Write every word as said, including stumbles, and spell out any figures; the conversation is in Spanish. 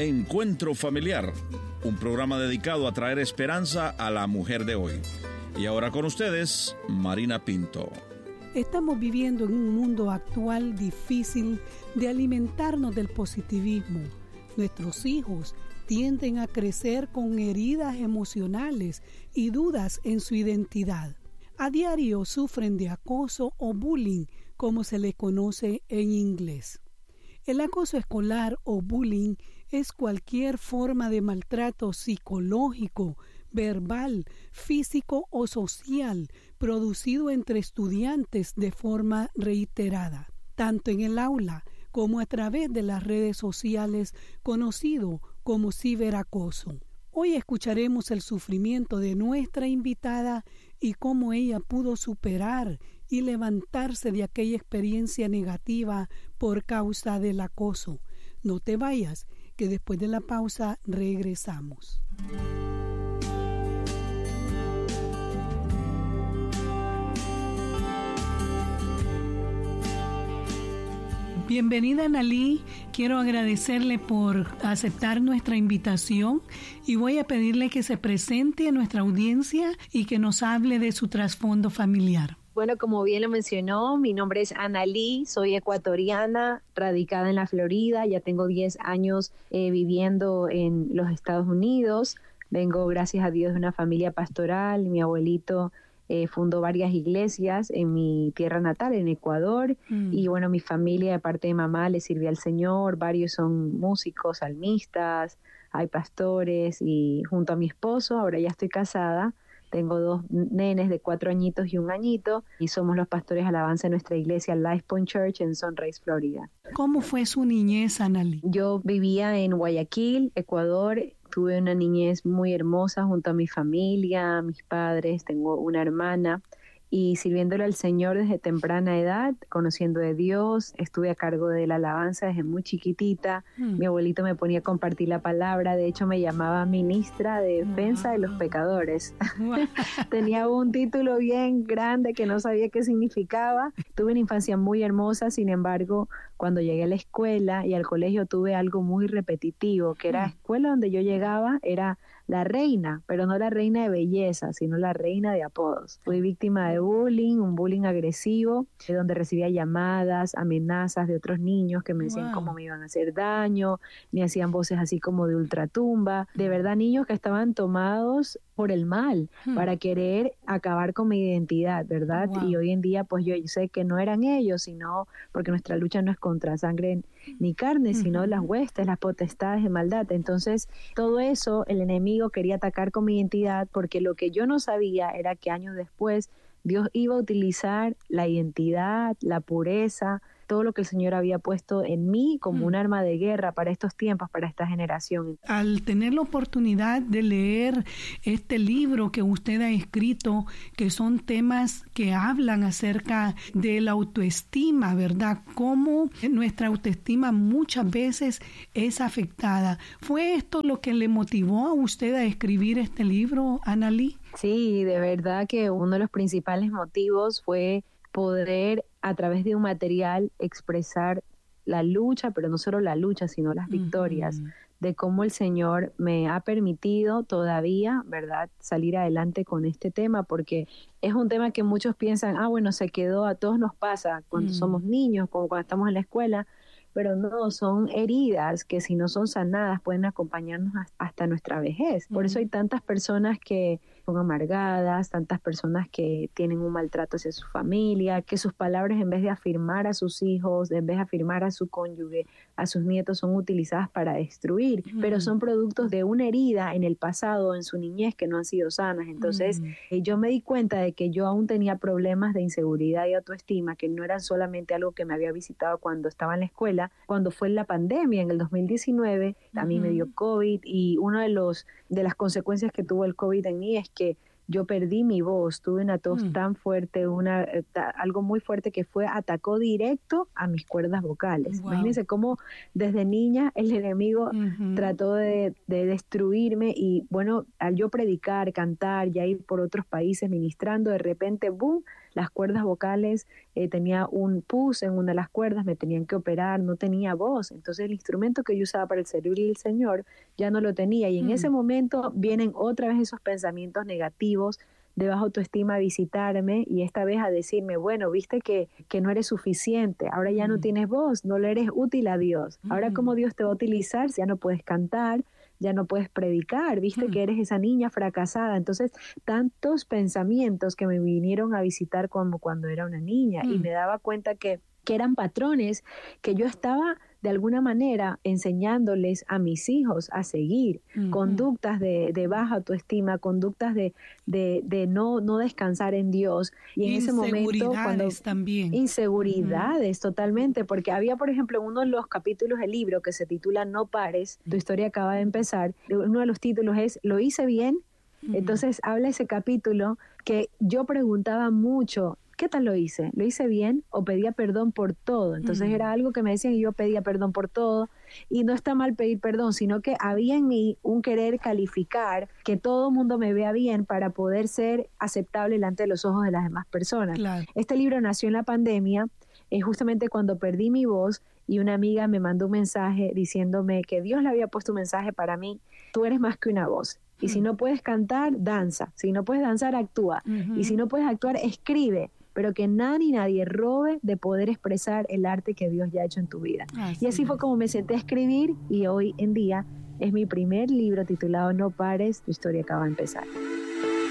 Encuentro Familiar, un programa dedicado a traer esperanza a la mujer de hoy. Y ahora con ustedes, Marina Pinto. Estamos viviendo en un mundo actual difícil de alimentarnos del positivismo. Nuestros hijos tienden a crecer con heridas emocionales y dudas en su identidad. A diario sufren de acoso o bullying, como se le conoce en inglés. El acoso escolar o bullying es cualquier forma de maltrato psicológico, verbal, físico o social producido entre estudiantes de forma reiterada, tanto en el aula como a través de las redes sociales, conocido como ciberacoso. Hoy escucharemos el sufrimiento de nuestra invitada y cómo ella pudo superar y levantarse de aquella experiencia negativa por causa del acoso. No te vayas, que después de la pausa regresamos. Bienvenida, Analí. Quiero agradecerle por aceptar nuestra invitación y voy a pedirle que se presente a nuestra audiencia y que nos hable de su trasfondo familiar. Bueno, como bien lo mencionó, mi nombre es Analí, soy ecuatoriana, radicada en la Florida, ya tengo diez años eh, viviendo en los Estados Unidos. Vengo, gracias a Dios, de una familia pastoral. Mi abuelito Eh, fundó varias iglesias en mi tierra natal, en Ecuador, mm. y bueno, mi familia de parte de mamá le sirve al Señor, varios son músicos, salmistas, hay pastores, y junto a mi esposo, ahora ya estoy casada, tengo dos nenes de cuatro añitos y un añito, y somos los pastores alabanza de nuestra iglesia Life Point Church en Sunrise, Florida. ¿Cómo fue su niñez, Analí? Yo vivía en Guayaquil, Ecuador. Tuve una niñez muy hermosa junto a mi familia, mis padres, tengo una hermana, y sirviéndole al Señor desde temprana edad, conociendo de Dios. Estuve a cargo de la alabanza desde muy chiquitita. Mm. Mi abuelito me ponía a compartir la palabra, de hecho me llamaba ministra de defensa wow. de los pecadores. Wow. Tenía un título bien grande que no sabía qué significaba. Tuve una infancia muy hermosa, sin embargo, cuando llegué a la escuela y al colegio tuve algo muy repetitivo, que era la escuela donde yo llegaba, era la reina, pero no la reina de belleza, sino la reina de apodos. Fui víctima de bullying, un bullying agresivo, donde recibía llamadas, amenazas de otros niños que me decían wow. cómo me iban a hacer daño, me hacían voces así como de ultratumba, de verdad niños que estaban tomados por el mal, hmm. para querer acabar con mi identidad, ¿verdad? Wow. Y hoy en día pues yo sé que no eran ellos, sino porque nuestra lucha no es contra sangre ni carne, sino uh-huh. las huestes, las potestades de maldad. Entonces todo eso el enemigo quería atacar con mi identidad, porque lo que yo no sabía era que años después Dios iba a utilizar la identidad, la pureza, todo lo que el Señor había puesto en mí como mm. un arma de guerra para estos tiempos, para esta generación. Al tener la oportunidad de leer este libro que usted ha escrito, que son temas que hablan acerca de la autoestima, ¿verdad? Cómo nuestra autoestima muchas veces es afectada. ¿Fue esto lo que le motivó a usted a escribir este libro, Analí? Sí, de verdad que uno de los principales motivos fue poder a través de un material expresar la lucha, pero no solo la lucha, sino las victorias, uh-huh. de cómo el Señor me ha permitido todavía, ¿verdad?, salir adelante con este tema, porque es un tema que muchos piensan, ah, bueno, se quedó, a todos nos pasa cuando uh-huh. somos niños, como cuando estamos en la escuela, pero no, son heridas que si no son sanadas pueden acompañarnos hasta nuestra vejez. Por uh-huh. eso hay tantas personas que son amargadas, tantas personas que tienen un maltrato hacia su familia, que sus palabras en vez de afirmar a sus hijos, en vez de afirmar a su cónyuge, a sus nietos, son utilizadas para destruir, uh-huh. pero son productos de una herida en el pasado, en su niñez, que no han sido sanas. Entonces uh-huh. eh, yo me di cuenta de que yo aún tenía problemas de inseguridad y autoestima, que no eran solamente algo que me había visitado cuando estaba en la escuela. Cuando fue la pandemia en el dos mil diecinueve, a mí uh-huh. me dio COVID, y una de los de las consecuencias que tuvo el COVID en mí es que yo perdí mi voz, tuve una tos mm. tan fuerte, una ta, algo muy fuerte que fue, atacó directo a mis cuerdas vocales. Wow. Imagínense cómo desde niña el enemigo uh-huh. trató de, de destruirme, y bueno, al yo predicar, cantar, ya ir por otros países ministrando, de repente, boom, las cuerdas vocales, eh, tenía un pus en una de las cuerdas, me tenían que operar, no tenía voz. Entonces el instrumento que yo usaba para el servir al Señor ya no lo tenía. Y en mm. ese momento vienen otra vez esos pensamientos negativos de baja autoestima a visitarme y esta vez a decirme, bueno, viste que, que no eres suficiente, ahora ya mm. no tienes voz, no le eres útil a Dios. Ahora mm. ¿cómo Dios te va a utilizar si ya no puedes cantar? Ya no puedes predicar, viste hmm. que eres esa niña fracasada. Entonces, tantos pensamientos que me vinieron a visitar como cuando era una niña hmm. y me daba cuenta que, que eran patrones que yo estaba de alguna manera enseñándoles a mis hijos a seguir, uh-huh. conductas de, de baja autoestima, conductas de, de, de no, no descansar en Dios. Y en ese momento, cuando también. Inseguridades, uh-huh. totalmente, porque había, por ejemplo, uno de los capítulos del libro que se titula No pares, tu historia acaba de empezar, uno de los títulos es ¿Lo hice bien? Uh-huh. Entonces habla ese capítulo que yo preguntaba mucho, ¿qué tal lo hice? ¿Lo hice bien o pedía perdón por todo? Entonces mm. era algo que me decían y yo pedía perdón por todo. Y no está mal pedir perdón, sino que había en mí un querer calificar, que todo el mundo me vea bien para poder ser aceptable delante de los ojos de las demás personas. Claro. Este libro nació en la pandemia, eh, justamente cuando perdí mi voz y una amiga me mandó un mensaje diciéndome que Dios le había puesto un mensaje para mí, tú eres más que una voz. Y mm. si no puedes cantar, danza. Si no puedes danzar, actúa. Uh-huh. Y si no puedes actuar, escribe. Pero que nada ni nadie robe de poder expresar el arte que Dios ya ha hecho en tu vida. Así y así es. Fue como me senté a escribir y hoy en día es mi primer libro titulado No pares, tu historia acaba de empezar.